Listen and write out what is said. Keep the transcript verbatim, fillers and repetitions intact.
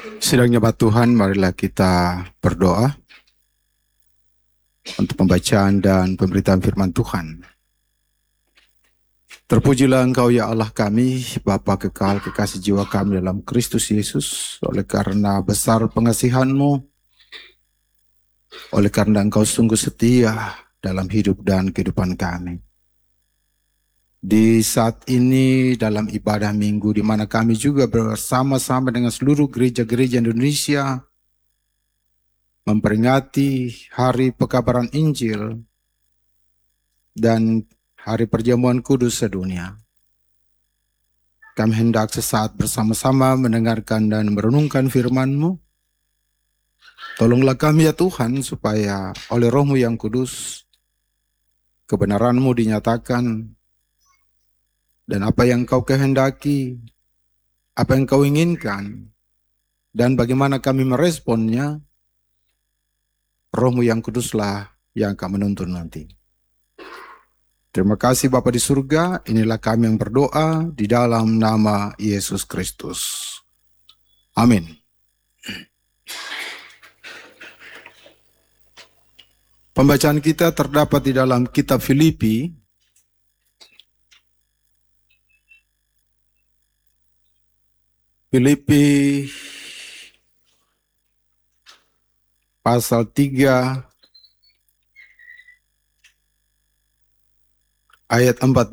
Sidang jemaat Tuhan, marilah kita berdoa untuk pembacaan dan pemberitaan firman Tuhan. Terpujilah Engkau ya Allah kami, Bapa kekal kekasih jiwa kami dalam Kristus Yesus, oleh karena besar pengasihan-Mu, oleh karena Engkau sungguh setia dalam hidup dan kehidupan kami. Di saat ini dalam ibadah minggu di mana kami juga bersama-sama dengan seluruh gereja-gereja Indonesia memperingati hari pekabaran Injil dan hari perjamuan kudus sedunia. Kami hendak sesaat bersama-sama mendengarkan dan merenungkan firman-Mu. Tolonglah kami ya Tuhan, supaya oleh Roh-Mu yang kudus, kebenaran-Mu dinyatakan, dan apa yang Kau kehendaki, apa yang Kau inginkan, dan bagaimana kami meresponnya, Roh-Mu yang kuduslah yang akan menuntun nanti. Terima kasih Bapa di surga, inilah kami yang berdoa di dalam nama Yesus Kristus. Amin. Pembacaan kita terdapat di dalam kitab Filipi, Filipi pasal tiga ayat empat